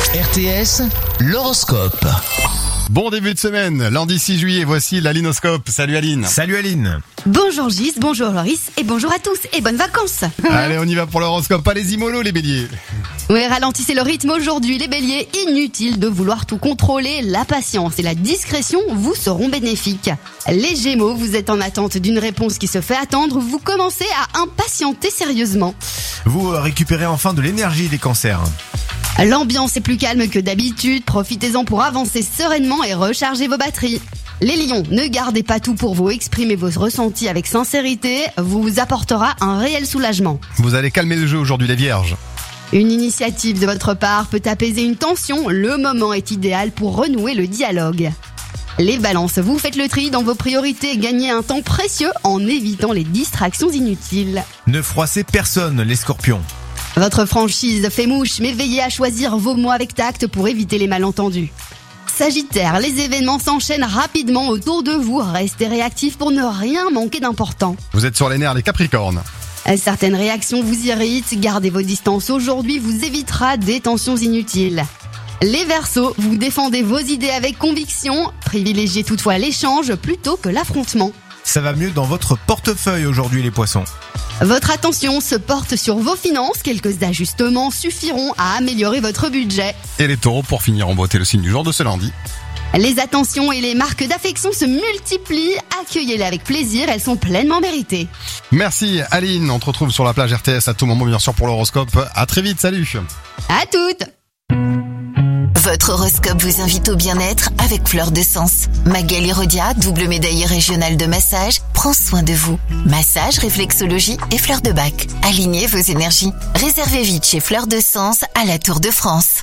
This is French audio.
RTS, l'horoscope. Bon début de semaine, lundi 6 juillet, voici l'Alinoscope. Salut Aline. Salut Aline. Bonjour Gis, bonjour Loris et bonjour à tous et bonnes vacances. Allez, on y va pour l'horoscope. Allez-y mollo les béliers. Oui, ralentissez le rythme aujourd'hui les béliers. Inutile de vouloir tout contrôler, la patience et la discrétion vous seront bénéfiques. Les gémeaux, vous êtes en attente d'une réponse qui se fait attendre, vous commencez à impatienter sérieusement. Vous récupérez enfin de l'énergie les cancers. L'ambiance est plus calme que d'habitude, profitez-en pour avancer sereinement et recharger vos batteries. Les lions, ne gardez pas tout pour vous, exprimez vos ressentis avec sincérité, vous apportera un réel soulagement. Vous allez calmer le jeu aujourd'hui les vierges. Une initiative de votre part peut apaiser une tension, le moment est idéal pour renouer le dialogue. Les balances, vous faites le tri dans vos priorités et gagnez un temps précieux en évitant les distractions inutiles. Ne froissez personne les scorpions. Votre franchise fait mouche, mais veillez à choisir vos mots avec tact pour éviter les malentendus. Sagittaire, les événements s'enchaînent rapidement autour de vous, restez réactifs pour ne rien manquer d'important. Vous êtes sur les nerfs les capricornes. Certaines réactions vous irritent, gardez vos distances aujourd'hui vous évitera des tensions inutiles. Les Verseaux, vous défendez vos idées avec conviction, privilégiez toutefois l'échange plutôt que l'affrontement. Ça va mieux dans votre portefeuille aujourd'hui les poissons. Votre attention se porte sur vos finances, quelques ajustements suffiront à améliorer votre budget. Et les taureaux, pour finir en beauté, le signe du jour de ce lundi. Les attentions et les marques d'affection se multiplient, accueillez-les avec plaisir, elles sont pleinement méritées. Merci Aline, on te retrouve sur la plage RTS à tout moment bien sûr pour l'horoscope. À très vite, salut. À toutes. Votre horoscope vous invite au bien-être avec Fleur de Sens. Magali Rodia, double médaillée régionale de massage, prend soin de vous. Massage, réflexologie et fleurs de bac. Alignez vos énergies. Réservez vite chez Fleur de Sens à la Tour de France.